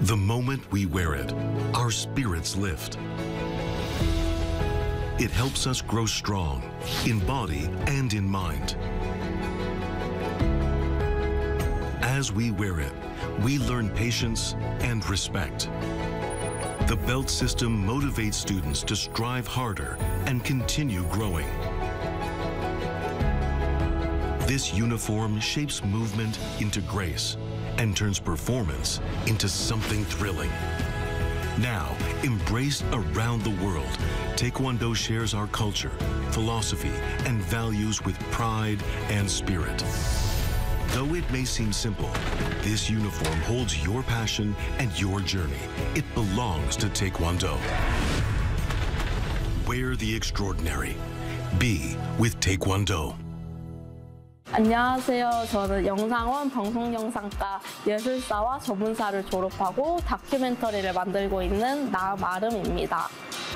The moment we wear it, our spirits lift. It helps us grow strong in body and in mind. As we wear it, we learn patience and respect. The belt system motivates students to strive harder and continue growing. This uniform shapes movement into grace and turns performance into something thrilling. Now, embraced around the world, Taekwondo shares our culture, philosophy, and values with pride and spirit. Though it may seem simple, this uniform holds your passion and your journey. It belongs to Taekwondo. Wear the extraordinary. Be with Taekwondo. 안녕하세요. 저는 영상원 방송영상과 예술사와 전문사를 졸업하고 다큐멘터리를 만들고 있는 나아름입니다.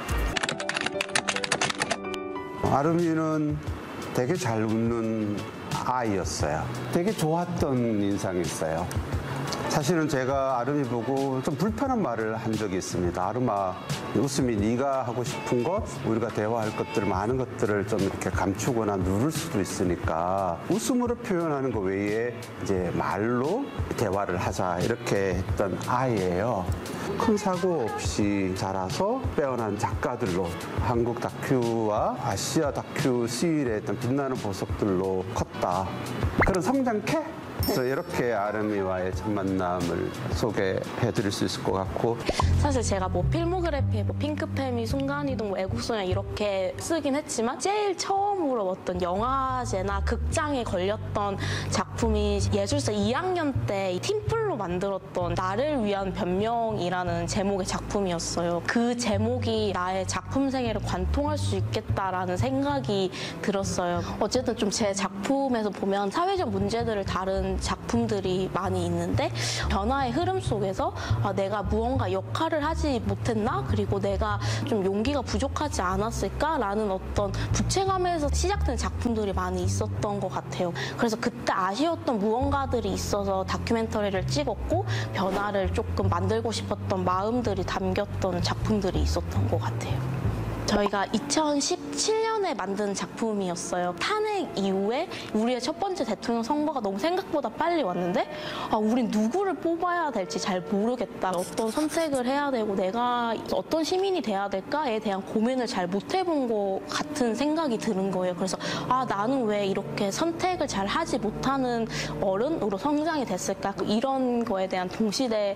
아름이는 되게 잘 웃는 아이였어요. 되게 좋았던 인상이 있어요. 사실은 제가 아름이 보고 좀 불편한 말을 한 적이 있습니다. 아름아, 웃음이 네가 하고 싶은 것, 우리가 대화할 것들, 많은 것들을 좀 이렇게 감추거나 누를 수도 있으니까 웃음으로 표현하는 것 외에 이제 말로 대화를 하자 이렇게 했던 아이예요. 큰 사고 없이 자라서 빼어난 작가들로 한국 다큐와 아시아 다큐 시일의 어떤 빛나는 보석들로 컸다. 그런 성장캐? 그래서 이렇게 아름이와의 첫 만남을 소개해드릴 수 있을 것 같고, 사실 제가 뭐 필모그래피, 핑크패미, 순간이동, 애국소년 이렇게 쓰긴 했지만 제일 처음으로 어떤 영화제나 극장에 걸렸던 작품이 예술사 2학년 때 팀플로 만들었던 나를 위한 변명이라는 제목의 작품이었어요. 그 제목이 나의 작품 생애를 관통할 수 있겠다라는 생각이 들었어요. 어쨌든 좀 제 작품에서 보면 사회적 문제들을 다룬 작품들이 많이 있는데 변화의 흐름 속에서 내가 무언가 역할을 하지 못했나? 그리고 내가 좀 용기가 부족하지 않았을까라는 어떤 부채감에서 시작된 작품들이 많이 있었던 것 같아요. 그래서 그때 아쉬웠던 무언가들이 있어서 다큐멘터리를 찍었고 변화를 조금 만들고 싶었던 마음들이 담겼던 작품들이 있었던 것 같아요. 저희가 2017년에 만든 작품이었어요. 탄핵 이후에 우리의 첫 번째 대통령 선거가 너무 생각보다 빨리 왔는데 우린 누구를 뽑아야 될지 잘 모르겠다. 어떤 선택을 해야 되고 내가 어떤 시민이 돼야 될까에 대한 고민을 잘 못 해본 것 같은 생각이 드는 거예요. 그래서 나는 왜 이렇게 선택을 잘 하지 못하는 어른으로 성장이 됐을까? 이런 거에 대한 동시대의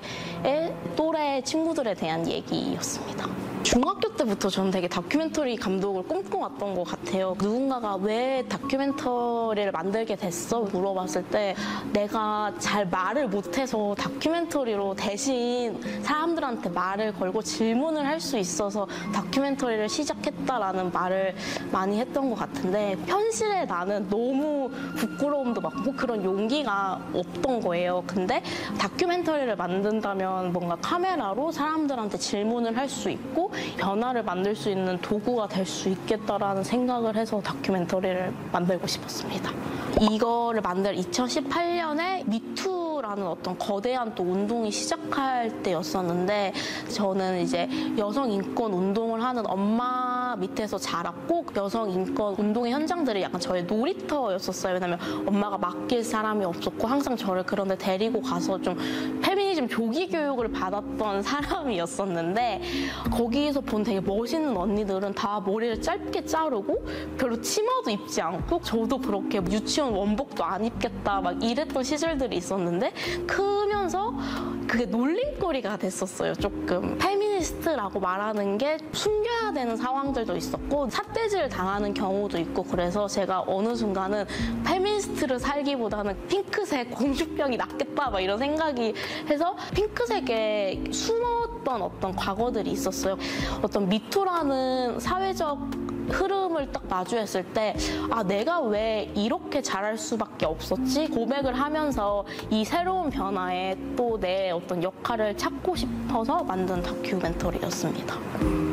또래 친구들에 대한 얘기였습니다. 중학교 때부터 저는 되게 다큐멘터리 감독을 꿈꿔왔던 것 같아요. 누군가가 왜 다큐멘터리를 만들게 됐어? 물어봤을 때 내가 잘 말을 못해서 다큐멘터리로 대신 사람들한테 말을 걸고 질문을 할 수 있어서 다큐멘터리를 시작했다라는 말을 많이 했던 것 같은데 현실에 나는 너무 부끄러움도 많고 그런 용기가 없던 거예요. 근데 다큐멘터리를 만든다면 뭔가 카메라로 사람들한테 질문을 할 수 있고 변화를 만들 수 있는 도구가 될 수 있겠다라는 생각을 해서 다큐멘터리를 만들고 싶었습니다. 이거를 만들 2018년에 미투라는 어떤 거대한 또 운동이 시작할 때였었는데 저는 이제 여성 인권 운동을 하는 엄마 밑에서 자랐고 여성 인권 운동의 현장들이 약간 저의 놀이터였었어요. 왜냐면 엄마가 맡길 사람이 없었고 항상 저를 그런 데 데리고 가서 좀 페미니즘 조기 교육을 받았던 사람이었었는데 거기에서 본 되게 멋있는 언니들은 다 머리를 짧게 자르고 별로 치마도 입지 않고 저도 그렇게 유치원 원복도 안 입겠다 막 이랬던 시절들이 있었는데 크면서 그게 놀림거리가 됐었어요. 조금 페미니스트라고 말하는 게 숨겨야 되는 상황들도 있었고 삿대질 당하는 경우도 있고 그래서 제가 어느 순간은 페미니스트를 살기보다는 핑크색 공주병이 낫겠다 막 이런 생각이 해서 핑크색에 숨었던 어떤 과거들이 있었어요. 어떤 미투라는 사회적 흐름을 딱 마주했을 때 내가 왜 이렇게 잘할 수밖에 없었지? 고백을 하면서 이 새로운 변화에 또 내 어떤 역할을 찾고 싶어서 만든 다큐멘터리였습니다. 처음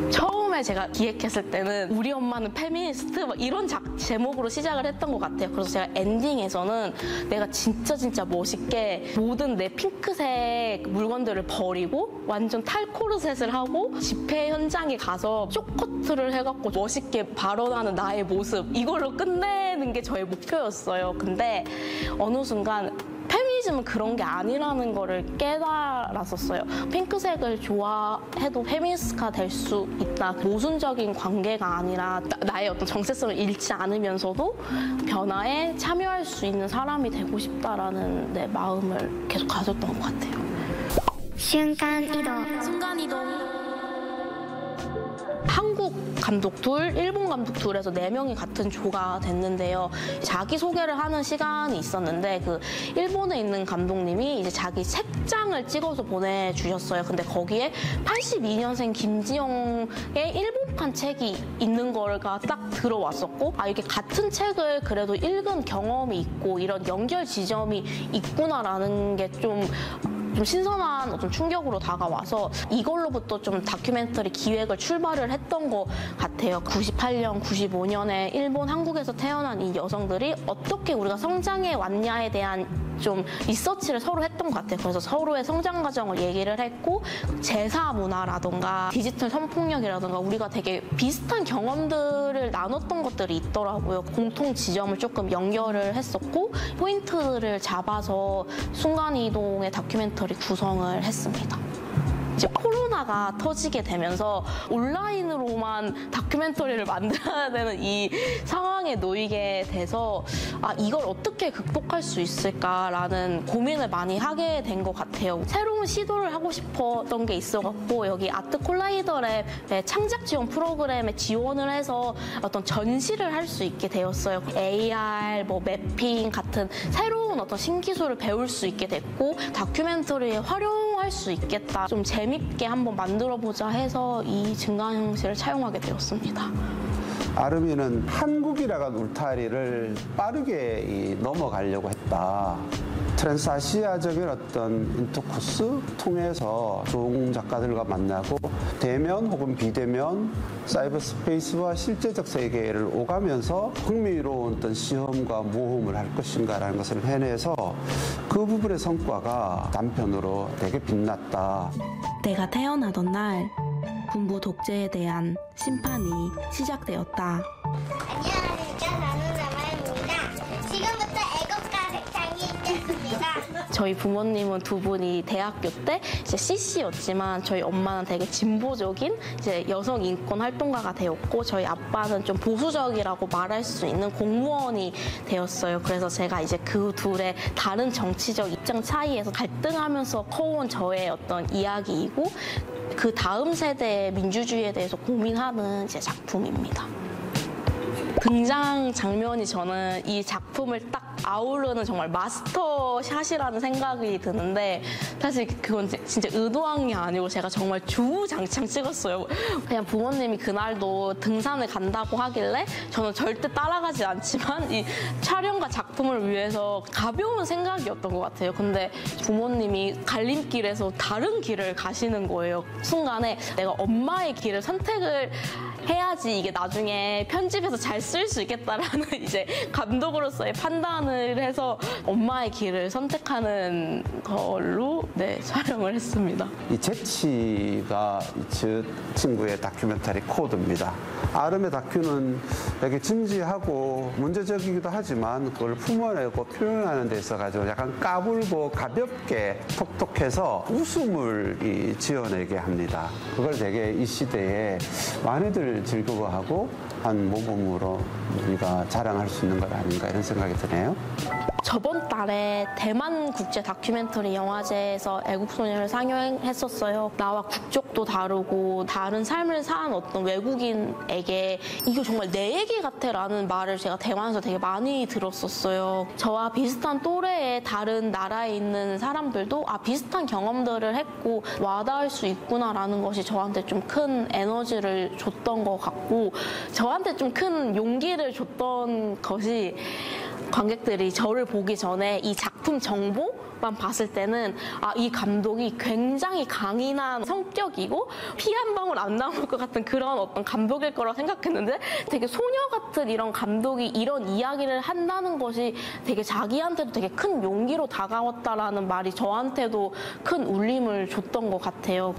처음에 제가 기획했을 때는 우리 엄마는 페미니스트 막 이런 제목으로 시작을 했던 것 같아요. 그래서 제가 엔딩에서는 내가 진짜 멋있게 모든 내 핑크색 물건들을 버리고 완전 탈코르셋을 하고 집회 현장에 가서 쇼커트를 해갖고 멋있게 발언하는 나의 모습, 이걸로 끝내는 게 저의 목표였어요. 근데 어느 순간 페미니즘은 그런 게 아니라는 거를 깨달았었어요. 핑크색을 좋아해도 페미니스트가 될 수 있다. 모순적인 관계가 아니라 나의 어떤 정체성을 잃지 않으면서도 변화에 참여할 수 있는 사람이 되고 싶다라는 내 마음을 계속 가졌던 것 같아요. 순간이동. 한국 감독 둘, 일본 감독 둘에서 4명이 같은 조가 됐는데요. 자기소개를 하는 시간이 있었는데 그 일본에 있는 감독님이 이제 자기 책장을 찍어서 보내주셨어요. 근데 거기에 82년생 김지영의 일본판 책이 있는 거가 딱 들어왔었고, 아, 이게 같은 책을 그래도 읽은 경험이 있고 이런 연결 지점이 있구나라는 게 좀 신선한 어떤 충격으로 다가와서 이걸로부터 좀 다큐멘터리 기획을 출발을 했던 것 같아요. 98년, 95년에 일본, 한국에서 태어난 이 여성들이 어떻게 우리가 성장해 왔냐에 대한 좀 리서치를 서로 했던 것 같아요. 그래서 서로의 성장 과정을 얘기를 했고, 제사 문화라던가 디지털 성폭력이라던가 우리가 되게 비슷한 경험들을 나눴던 것들이 있더라고요. 공통 지점을 조금 연결을 했었고, 포인트를 잡아서 순간이동의 다큐멘터리 구성을 했습니다. 이제 코로나가 터지게 되면서 온라인으로만 다큐멘터리를 만들어야 되는 이 상황에 놓이게 돼서 아, 이걸 어떻게 극복할 수 있을까라는 고민을 많이 하게 된 것 같아요. 새로운 시도를 하고 싶었던 게 있어갖고 여기 아트 콜라이더랩의 창작 지원 프로그램에 지원을 해서 어떤 전시를 할 수 있게 되었어요. AR, 매핑 같은 새로운 어떤 신기술을 배울 수 있게 됐고 다큐멘터리에 활용할 수 있겠다. 좀 재밌게 한번 만들어보자 해서 이 증강현실을 차용하게 되었습니다. 아름이는 한국이라는 울타리를 빠르게 넘어가려고 했다. 트랜스아시아적인 어떤 인터코스 통해서 좋은 작가들과 만나고 대면 혹은 비대면 사이버 스페이스와 실제적 세계를 오가면서 흥미로운 어떤 시험과 모험을 할 것인가라는 것을 해내서 그 부분의 성과가 단편으로 되게 빛났다. 내가 태어나던 날 군부 독재에 대한 심판이 시작되었다. 안녕하십니까. 나는 나마입니다. 지금부터 애국가 대창이 있겠습니다. 저희 부모님은 두 분이 대학교 때 이제 CC였지만 저희 엄마는 되게 진보적인 이제 여성 인권 활동가가 되었고 저희 아빠는 좀 보수적이라고 말할 수 있는 공무원이 되었어요. 그래서 제가 이제 그 둘의 다른 정치적 입장 차이에서 갈등하면서 커온 저의 어떤 이야기이고 그 다음 세대의 민주주의에 대해서 고민하는 이제 작품입니다. 등장 장면이 저는 이 작품을 딱 아우르는 정말 마스터샷이라는 생각이 드는데 사실 그건 진짜 의도한 게 아니고 제가 정말 주구장창 찍었어요. 그냥 부모님이 그날도 등산을 간다고 하길래 저는 절대 따라가지 않지만 이 촬영과 작품을 위해서 가벼운 생각이었던 것 같아요. 근데 부모님이 갈림길에서 다른 길을 가시는 거예요. 순간에 내가 엄마의 길을 선택을 해야지 이게 나중에 편집해서 잘 쓸 수 있겠다라는 이제 감독으로서의 판단을 해서 엄마의 길을 선택하는 걸로 촬영을 했습니다. 이 재치가 저 친구의 다큐멘터리 코드입니다. 아름의 다큐는 되게 진지하고 문제적이기도 하지만 그걸 품어내고 표현하는 데 있어서 약간 까불고 가볍게 톡톡해서 웃음을 지어내게 합니다. 그걸 되게 이 시대에 많이들 즐거워하고 한 모범으로 우리가 자랑할 수 있는 것 아닌가 이런 생각이 드네요. 저번 달에 대만 국제 다큐멘터리 영화제에서 애국소녀를 상영했었어요. 나와 국적도 다르고 다른 삶을 사는 어떤 외국인에게 이거 정말 내 얘기 같아라는 말을 제가 대만에서 되게 많이 들었었어요. 저와 비슷한 또래의 다른 나라에 있는 사람들도 비슷한 경험들을 했고 와닿을 수 있구나라는 것이 저한테 좀 큰 에너지를 줬던 것 같고 저한테 좀 큰 용기를 줬던 것이 관객들이 저를 보기 전에 이 작품 정보만 봤을 때는 이 감독이 굉장히 강인한 성격이고 피 한 방울 안 나올 것 같은 그런 어떤 감독일 거라고 생각했는데 되게 소녀 같은 이런 감독이 이런 이야기를 한다는 것이 되게 자기한테도 되게 큰 용기로 다가왔다라는 말이 저한테도 큰 울림을 줬던 것 같아요.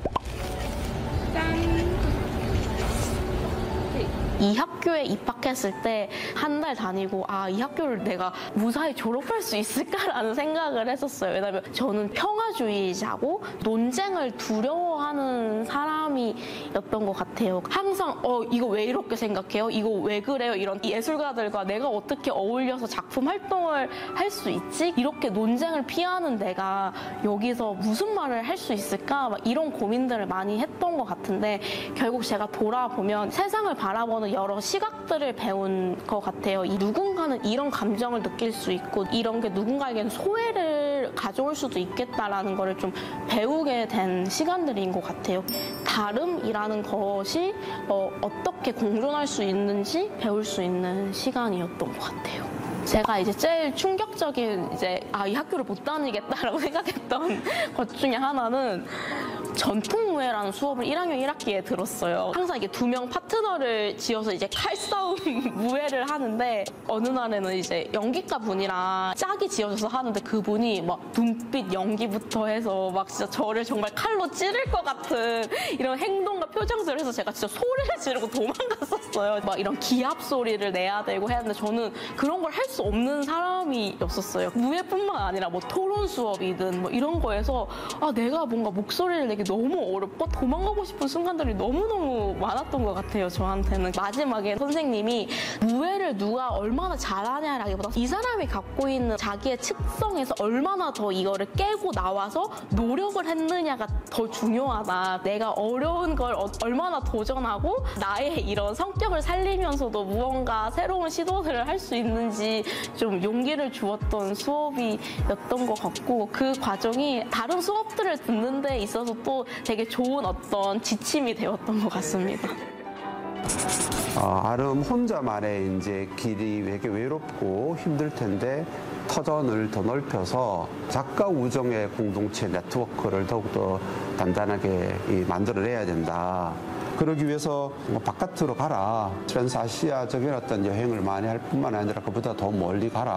이 학교에 입학했을 때 한 달 다니고 이 학교를 내가 무사히 졸업할 수 있을까라는 생각을 했었어요. 왜냐면 저는 평화주의자고 논쟁을 두려워하는 사람이었던 것 같아요. 항상 이거 왜 이렇게 생각해요? 이거 왜 그래요? 이런 예술가들과 내가 어떻게 어울려서 작품 활동을 할 수 있지? 이렇게 논쟁을 피하는 내가 여기서 무슨 말을 할 수 있을까? 막 이런 고민들을 많이 했던 것 같은데 결국 제가 돌아보면 세상을 바라보는 여러 시각들을 배운 것 같아요. 누군가는 이런 감정을 느낄 수 있고 이런 게 누군가에게는 소외를 가져올 수도 있겠다라는 거를 좀 배우게 된 시간들인 것 같아요. 다름이라는 것이 어떻게 공존할 수 있는지 배울 수 있는 시간이었던 것 같아요. 제가 이제 제일 충격적인 이 학교를 못 다니겠다라고 생각했던 것 중에 하나는 전통무예라는 수업을 1학년 1학기에 들었어요. 항상 이게 2명 파트너를 지어서 이제 칼싸움 무예를 하는데 어느 날에는 이제 연기과 분이랑 짝이 지어져서 하는데 그분이 막 눈빛 연기부터 해서 막 진짜 저를 정말 칼로 찌를 것 같은 이런 행동과 표정들을 해서 제가 진짜 소리를 지르고 도망갔었어요. 막 이런 기합 소리를 내야 되고 해야 하는데 저는 그런 걸 할 수 없는 사람이었었어요. 무예뿐만 아니라 뭐 토론 수업이든 뭐 이런 거에서 내가 뭔가 목소리를 내기 너무 어렵고 도망가고 싶은 순간들이 너무너무 많았던 것 같아요. 저한테는. 마지막에 선생님이 무예를 누가 얼마나 잘하냐라기보다 이 사람이 갖고 있는 자기의 특성에서 얼마나 더 이거를 깨고 나와서 노력을 했느냐가 더 중요하다. 내가 어려운 걸 얼마나 도전하고 나의 이런 성격을 살리면서도 무언가 새로운 시도들을 할 수 있는지 좀 용기를 주었던 수업이었던 것 같고 그 과정이 다른 수업들을 듣는 데 있어서 또 되게 좋은 어떤 지침이 되었던 것 같습니다. 아름 혼자만의 이제 길이 되게 외롭고 힘들 텐데 터전을 더 넓혀서 작가 우정의 공동체 네트워크를 더욱더 단단하게 만들어내야 된다. 그러기 위해서 바깥으로 가라. 트랜스아시아적인 어떤 여행을 많이 할 뿐만 아니라 그보다 더 멀리 가라.